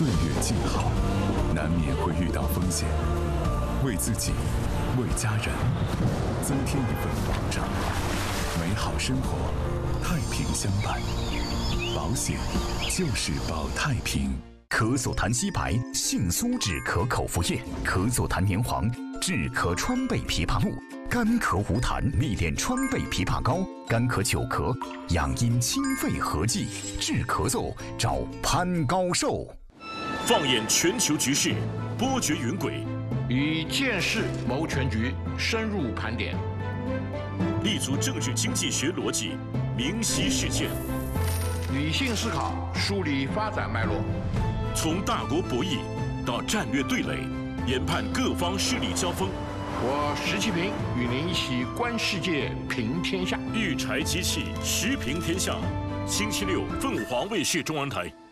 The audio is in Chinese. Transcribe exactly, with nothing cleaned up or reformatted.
岁月静好，难免会遇到风险。为自己，为家人，增添一份保障。美好生活，太平相伴。保险就是保太平。 咳嗽痰吸白杏苏止咳口服液，咳嗽痰黏黄治咳川贝枇杷露，干咳无痰历练川贝枇杷膏，干咳久咳养阴清肺合剂，治咳嗽找潘高寿。 放眼全球局势，波谲云诡， 以见识谋全局，深入盘点， 立足政治经济学逻辑，明晰事件， 理性思考，梳理发展脉络。 从大国博弈到战略对垒，研判各方势力交锋。 我石其平与您一起观世界，平天下。 育柴机器，时平天下。星期六，凤凰卫视中文台。